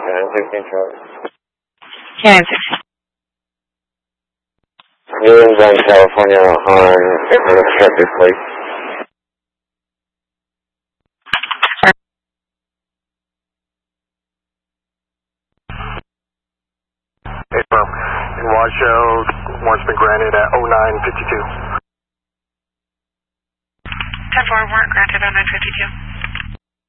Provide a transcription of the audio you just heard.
Yeah, New England, California, on unobstructed plate. Hey, firm. In Washoe, warrant's been granted at 0952. 10-4, warrant granted 0952.